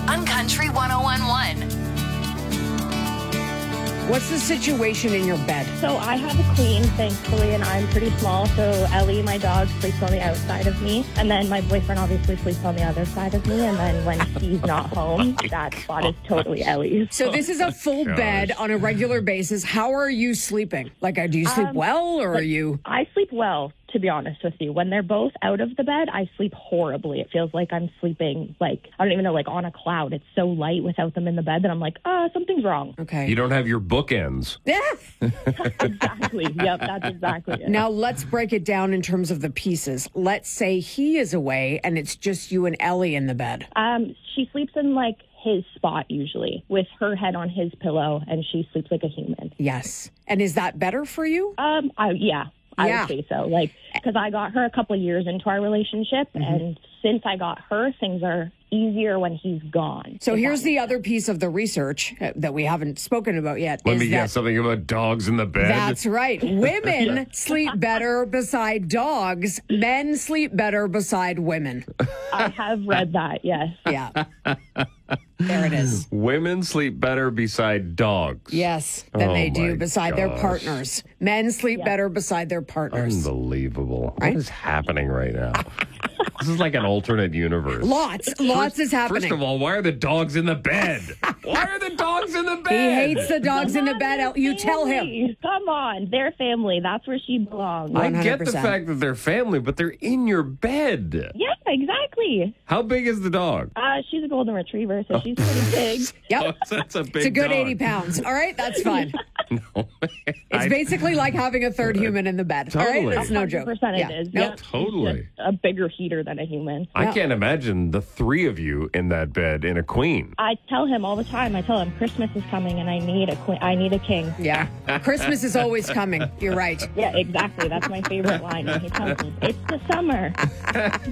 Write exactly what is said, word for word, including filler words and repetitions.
on Country one oh one point one. What's the situation in your bed? So I have a queen, thankfully, and I'm pretty small. So Ellie, my dog, sleeps on the outside of me. And then my boyfriend obviously sleeps on the other side of me. And then when he's not home, that spot is totally Ellie's. So this is a full Gosh. bed on a regular basis. How are you sleeping? Like, uh, do you sleep Um, well, or are you... I sleep well, to be honest with you. When they're both out of the bed, I sleep horribly. It feels like I'm sleeping, like, I don't even know, like on a cloud. It's so light without them in the bed that I'm like, uh, something's wrong. Okay. You don't have your bookends. Yeah. Exactly. Yep, that's exactly it. Now, let's break it down in terms of the pieces. Let's say he is away and it's just you and Ellie in the bed. Um, she sleeps in, like, his spot usually with her head on his pillow, and she sleeps like a human. Yes. And is that better for you? Um, I, yeah, I Yeah. would say so. Like, because I got her a couple of years into our relationship, Mm-hmm. and since I got her, things are easier when he's gone. So If here's that the makes other piece of the research uh, that we haven't spoken about yet. Let is me that- guess something about dogs in the bed. That's right. Women sleep better beside dogs. Men sleep better beside women. sense. I have read that, yes. Yeah. There it is. Women sleep better beside dogs. Yes, than Oh they do my beside their gosh. partners. Men sleep better beside their partners. Unbelievable. Right? What is happening right now? This is like an alternate universe. Lots, lots is happening. First of all, why are the dogs in the bed? Why are the dogs in the He bed? hates the dogs in the bed. They're You tell him. family. Come on, they're family. That's where she belongs. I get the one hundred percent. fact that they're family, but they're in your bed. Yeah, exactly. How big is the dog? Uh, she's a golden retriever, so she's pretty big. Yep. That's a big It's a good dog. eighty pounds. All right, that's fine. No. It's I- basically like having a third human in the bed. All Totally. right, that's no joke. one hundred percent Yeah. it is. No, Yep. Totally. She's just a bigger heater than a human. I Yeah. can't imagine the three of you in that bed in a queen. I tell him all the time. I tell him Christmas is coming and I need a queen. I need a king. Yeah. Christmas is always coming. You're right. Yeah, exactly. That's my favorite line. And he tells me it's the summer.